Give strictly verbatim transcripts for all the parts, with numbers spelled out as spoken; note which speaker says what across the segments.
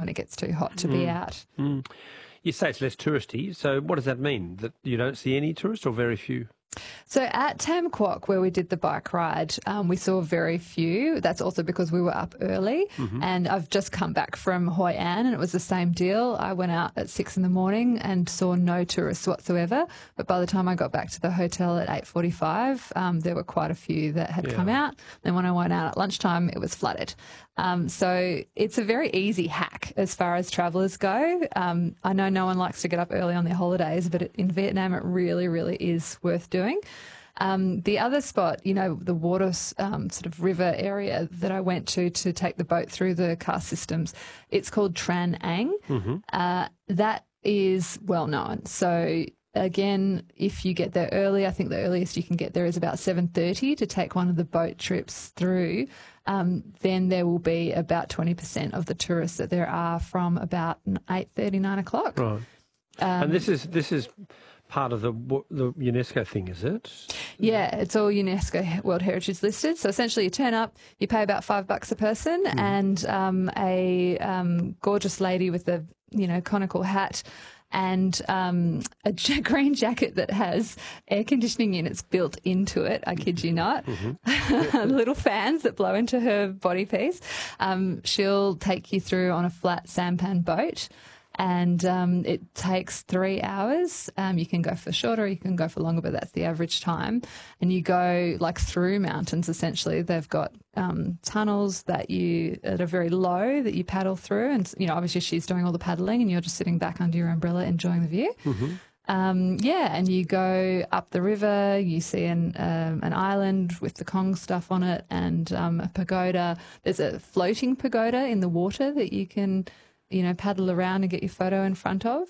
Speaker 1: when it gets too hot to mm. be out.
Speaker 2: Mm. You say it's less touristy, so what does that mean? That you don't see any tourists or very few?
Speaker 1: So at Tam Kwok, where we did the bike ride, um, we saw very few. That's also because we were up early. Mm-hmm. And I've just come back from Hoi An, and it was the same deal. I went out at six in the morning and saw no tourists whatsoever. But by the time I got back to the hotel at eight forty-five, um, there were quite a few that had yeah. come out. Then when I went out at lunchtime, it was flooded. Um, so it's a very easy hack as far as travellers go. Um, I know no one likes to get up early on their holidays, but in Vietnam it really, really is worth doing. Um, the other spot, you know, the water um, sort of river area that I went to to take the boat through the karst systems, it's called Tran Ang. Mm-hmm. Uh, that is well known. So again, if you get there early, I think the earliest you can get there is about seven thirty to take one of the boat trips through. Um, then there will be about twenty percent of the tourists that there are from about eight thirty, nine o'clock.
Speaker 2: Right. Um, and this is this is part of the the UNESCO thing, is it?
Speaker 1: Yeah, it's all UNESCO World Heritage listed. So essentially you turn up, you pay about five bucks a person, mm. and um, a um, gorgeous lady with a, you know, conical hat and um, a green jacket that has air conditioning units built into it, I kid you not, mm-hmm. little fans that blow into her body piece. Um, she'll take you through on a flat sampan boat, and um, it takes three hours. Um, you can go for shorter, you can go for longer, but that's the average time. And you go like through mountains, essentially. They've got um, tunnels that you that are very low that you paddle through. And, you know, obviously she's doing all the paddling and you're just sitting back under your umbrella enjoying the view. Mm-hmm. Um, yeah, and you go up the river, you see an, um, an island with the Kong stuff on it, and um, a pagoda. There's a floating pagoda in the water that you can, you know, paddle around and get your photo in front of.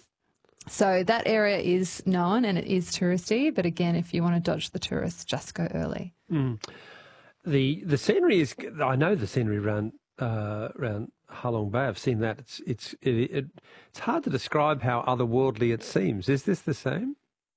Speaker 1: So that area is known and it is touristy, but again, if you want to dodge the tourists, just go early.
Speaker 2: Mm. The the scenery is, I know the scenery around uh, around Halong Bay. I've seen that. It's it's it, it, it's hard to describe how otherworldly it seems. Is this the same?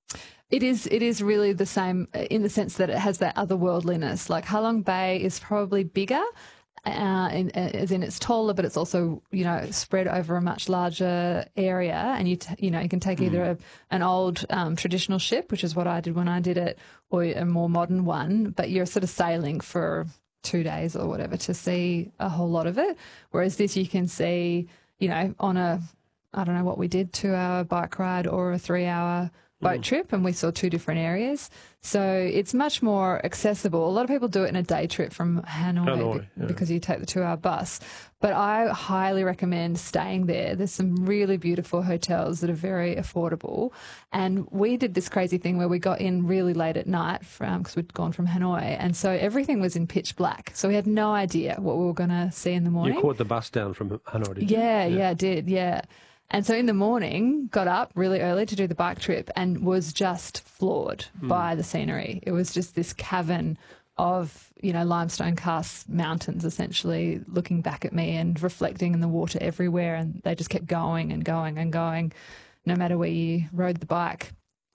Speaker 1: It is. It is really the same in the sense that it has that otherworldliness. Like Halong Bay is probably bigger. Uh, in, as in it's taller, but it's also, you know, spread over a much larger area, and you t- you know you can take either a, an old um, traditional ship, which is what I did when I did it, or a more modern one, but you're sort of sailing for two days or whatever to see a whole lot of it. Whereas this you can see, you know, on a, I don't know what we did, two hour bike ride or a three hour boat trip, and we saw two different areas. So it's much more accessible. A lot of people do it in a day trip from Hanoi,
Speaker 2: Hanoi yeah.
Speaker 1: because you take the two hour bus. But I highly recommend staying there. There's some really beautiful hotels that are very affordable. And we did this crazy thing where we got in really late at night because we'd gone from Hanoi. And so everything was in pitch black. So we had no idea what we were going to see in the morning.
Speaker 2: You caught the bus down from Hanoi, did you?
Speaker 1: Yeah, yeah, yeah, I did, yeah. And so in the morning, got up really early to do the bike trip and was just floored mm. by the scenery. It was just this cavern of, you know, limestone karst mountains essentially looking back at me and reflecting in the water everywhere, and they just kept going and going and going no matter where you rode the bike.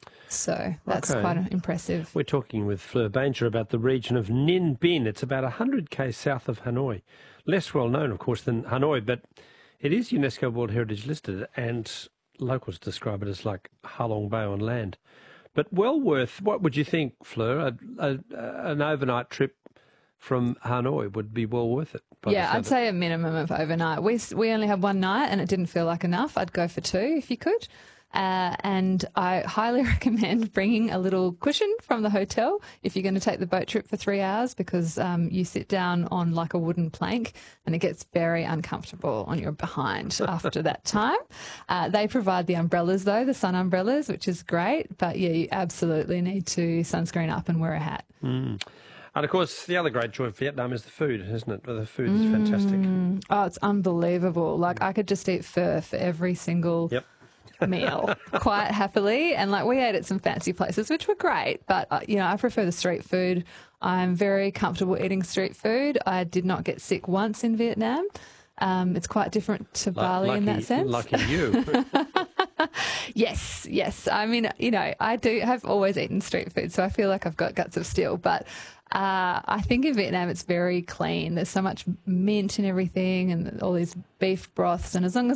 Speaker 1: So that's okay. quite impressive.
Speaker 2: We're talking with Fleur Banger about the region of Ninh Binh. It's about one hundred kays south of Hanoi. Less well known, of course, than Hanoi, but it is UNESCO World Heritage listed, and locals describe it as like Halong Bay on land. But well worth, what would you think, Fleur? A, a, an overnight trip from Hanoi would be well worth it.
Speaker 1: Yeah, I'd say a minimum of overnight. We, we only had one night and it didn't feel like enough. I'd go for two if you could. Uh, and I highly recommend bringing a little cushion from the hotel if you're going to take the boat trip for three hours because um, you sit down on like a wooden plank and it gets very uncomfortable on your behind after that time. Uh, they provide the umbrellas though, the sun umbrellas, which is great. But yeah, you absolutely need to sunscreen up and wear a hat.
Speaker 2: Mm. And, of course, the other great joy of Vietnam is the food, isn't it? The food is mm. fantastic.
Speaker 1: Oh, it's unbelievable. Like I could just eat pho for every single...
Speaker 2: Yep.
Speaker 1: meal quite happily, and like we ate at some fancy places which were great, but uh, you know, I prefer the street food. I'm very comfortable eating street food. I did not get sick once in Vietnam. Um, it's quite different to L- Bali
Speaker 2: lucky,
Speaker 1: in that sense.
Speaker 2: Lucky you.
Speaker 1: Yes, yes. I mean, you know, I do have always eaten street food, so I feel like I've got guts of steel, but Uh, I think in Vietnam it's very clean. There's so much mint and everything and all these beef broths, and as long as